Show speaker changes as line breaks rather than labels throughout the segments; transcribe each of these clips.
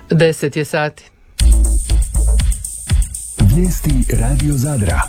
10 je sati.
Vijesti Radio Zadra.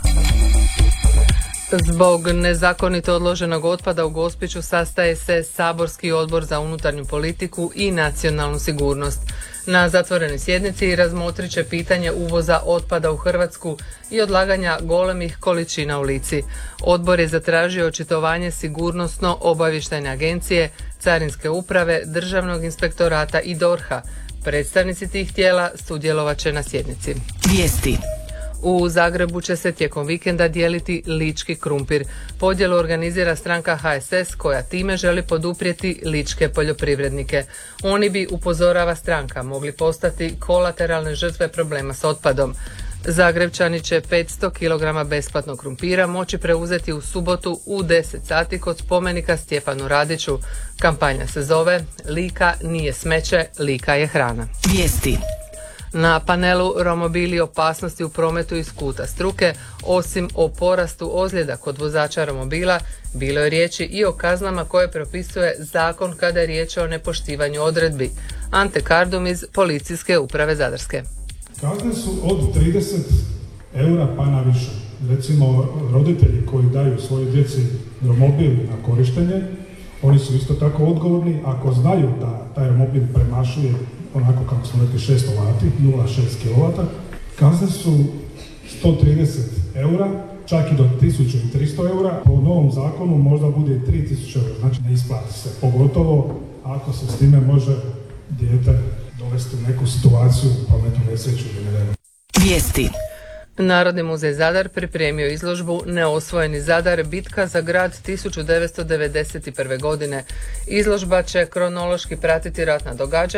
Zbog nezakonito odloženog otpada u Gospiću sastaje se Saborski odbor za unutarnju politiku i nacionalnu sigurnost. Na zatvorenoj sjednici razmotrit će pitanje uvoza otpada u Hrvatsku i odlaganja golemih količina u Lici. Odbor je zatražio očitovanje Sigurnosno-obavještajne agencije, Carinske uprave, Državnog inspektorata i DORH-a. Predstavnici tih tijela sudjelovat će na sjednici.
Vijesti.
U Zagrebu će se tijekom vikenda dijeliti lički krumpir. Podjelu organizira stranka HSS koja time želi poduprijeti ličke poljoprivrednike. Oni bi, upozorava stranka, mogli postati kolateralne žrtve problema s otpadom. Zagrebčani će 500 kg besplatnog krumpira moći preuzeti u subotu u 10 sati kod spomenika Stjepanu Radiću. Kampanja se zove Lika nije smeće, Lika je hrana.
Vijesti.
Na panelu Romobili opasnosti u prometu iz kuta struke, osim o porastu ozljeda kod vozača romobila, bilo je riječi i o kaznama koje propisuje zakon kada je riječ o nepoštivanju odredbi. Ante Kardum iz Policijske uprave Zadarske.
Kazne su od 30 eura pa na više. Recimo, roditelji koji daju svojoj djeci romobil na korištenje, oni su isto tako odgovorni ako znaju da taj romobil premašuje onako kako smo rekli 600 vati, 0,6 kW, kazne su 130 eura, čak i do 1300 eura. Po novom zakonu možda bude i 3000 eura, znači ne isplati se. Pogotovo ako se s time može dijete dovesti u neku situaciju, prometnu nesreću ili ne.
Vijesti.
Narodni muzej Zadar pripremio izložbu Neosvojeni Zadar, bitka za grad 1991. godine. Izložba će kronološki pratiti ratna događanja